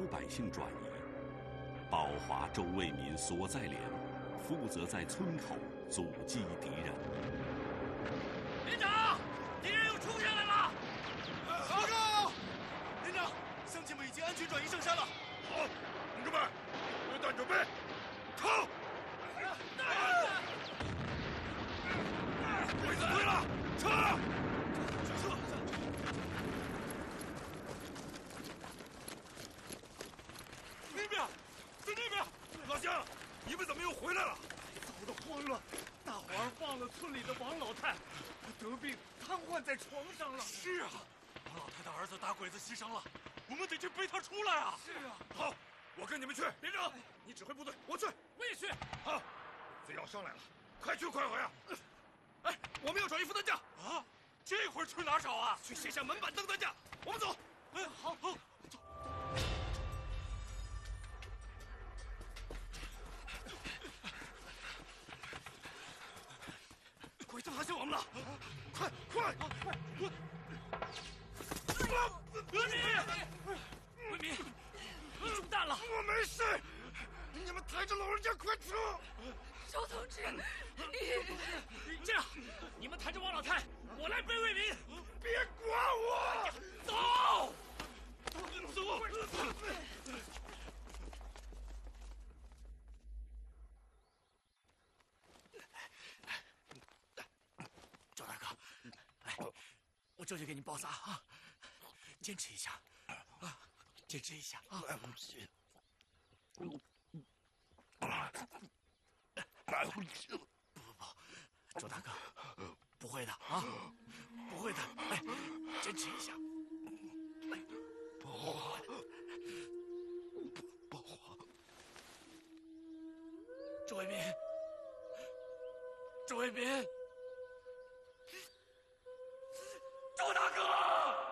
百姓转移。保华周卫民所在连负责在村口阻击敌人。 连长，敌人又冲下来了！ 报告，连长，乡亲们已经安全转移上山了。 好，同志们，有弹准备，冲！鬼子退了，撤！ 那边，在那边！ 老乡，你们怎么又回来了？ 早都慌了，大伙儿忘了村里的王老太，得病瘫痪在床上了。 是啊，王老太的儿子打鬼子牺牲了，我们得去背他出来啊！ 是啊， 好，我跟你们去。连长，你指挥部队，我去。 我也去。 好，贼要上来了，快去快回啊！ 哎，我们要找一副担架啊！这会儿去哪儿找啊？ 去卸下门板凳担架。我们走。 哎，好，走。 鬼子发现我们了，快快！ 卫民，你中弹了。 我没事，你们抬着老人家快撤！ 周同志，你这样，你们抬着王老太，我来背卫民。 别管我， 走！ 赵大哥，来，我这就给你包扎啊，坚持一下啊，坚持一下啊。不，周大哥，不会的啊，不会的，哎，坚持一下。哎，保华，保华， 周卫民，周卫民。